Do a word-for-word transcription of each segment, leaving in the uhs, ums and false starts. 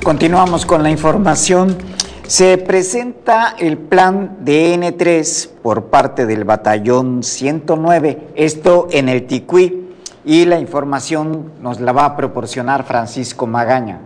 Continuamos con la información. Se presenta el plan de N tres por parte del batallón ciento nueve, esto en el Ticuí, y la información nos la va a proporcionar Francisco Magaña.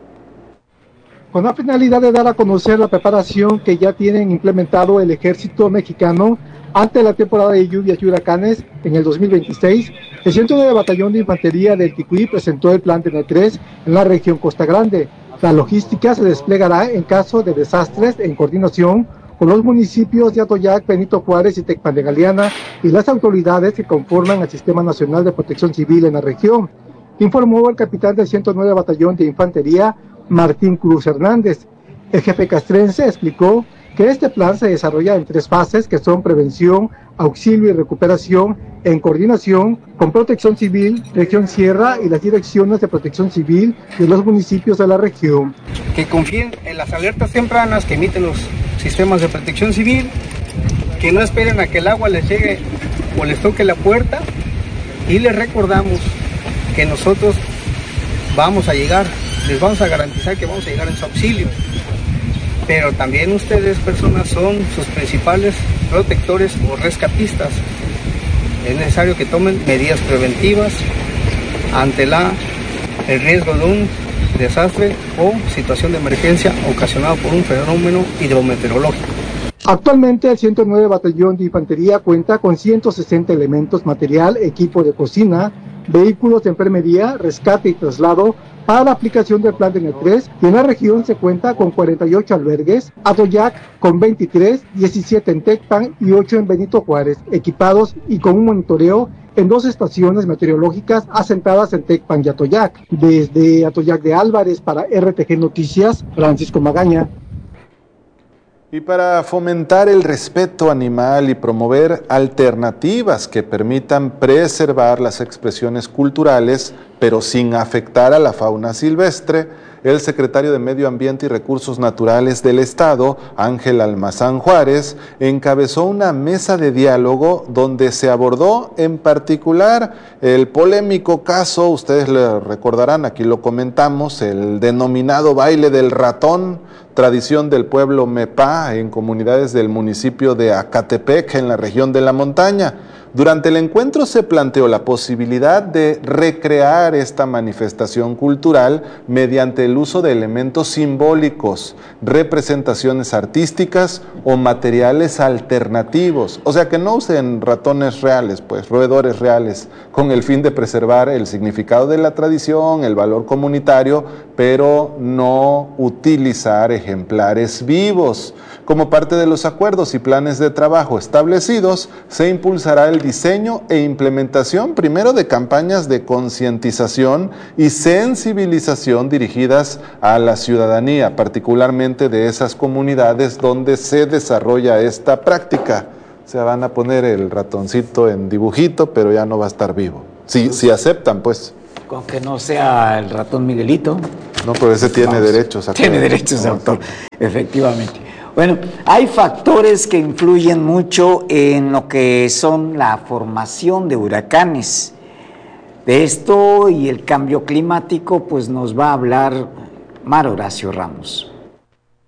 Con la finalidad de dar a conocer la preparación que ya tienen implementado el ejército mexicano ante la temporada de lluvias y huracanes en el dos mil veintiséis, el ciento nueve Batallón de Infantería del Ticuí presentó el plan de N tres en la región Costa Grande. La logística se desplegará en caso de desastres en coordinación con los municipios de Atoyac, Benito Juárez y Tecpan de Galeana y las autoridades que conforman el Sistema Nacional de Protección Civil en la región, informó el capitán del ciento nueve Batallón de Infantería, Martín Cruz Hernández. El jefe castrense explicó que este plan se desarrolla en tres fases que son prevención, auxilio y recuperación en coordinación con Protección Civil, Región Sierra y las direcciones de Protección Civil de los municipios de la región. Que confíen en las alertas tempranas que emiten los sistemas de Protección Civil, que no esperen a que el agua les llegue o les toque la puerta, y les recordamos que nosotros vamos a llegar, les vamos a garantizar que vamos a llegar en su auxilio. Pero también ustedes, personas, son sus principales protectores o rescatistas. Es necesario que tomen medidas preventivas ante la, el riesgo de un desastre o situación de emergencia ocasionado por un fenómeno hidrometeorológico. Actualmente el ciento nueve Batallón de Infantería cuenta con ciento sesenta elementos, material, equipo de cocina, vehículos de enfermería, rescate y traslado para la aplicación del plan de N tres, y en la región se cuenta con cuarenta y ocho albergues, Atoyac con veintitrés, diecisiete en Tecpan y ocho en Benito Juárez, equipados y con un monitoreo en dos estaciones meteorológicas asentadas en Tecpan y Atoyac. Desde Atoyac de Álvarez para R T G Noticias, Francisco Magaña. Y para fomentar el respeto animal y promover alternativas que permitan preservar las expresiones culturales, pero sin afectar a la fauna silvestre, el secretario de Medio Ambiente y Recursos Naturales del Estado, Ángel Almazán Juárez, encabezó una mesa de diálogo donde se abordó en particular el polémico caso, ustedes le recordarán, aquí lo comentamos, el denominado baile del ratón, tradición del pueblo Mepá en comunidades del municipio de Acatepec, en la región de la montaña. Durante el encuentro se planteó la posibilidad de recrear esta manifestación cultural mediante el uso de elementos simbólicos, representaciones artísticas o materiales alternativos. O sea, que no usen ratones reales, pues roedores reales, con el fin de preservar el significado de la tradición, el valor comunitario, pero no utilizar ejemplares vivos. Como parte de los acuerdos y planes de trabajo establecidos, se impulsará el diseño e implementación primero de campañas de concientización y sensibilización dirigidas a la ciudadanía, particularmente de esas comunidades donde se desarrolla esta práctica. Se van a poner el ratoncito en dibujito, pero ya no va a estar vivo. Si, si aceptan, pues. Con que no sea el ratón Miguelito. No, pero ese tiene Vamos. derechos. Tiene derechos de autor, efectivamente. Bueno, hay factores que influyen mucho en lo que son la formación de huracanes. De esto y el cambio climático, pues nos va a hablar Mar Horacio Ramos.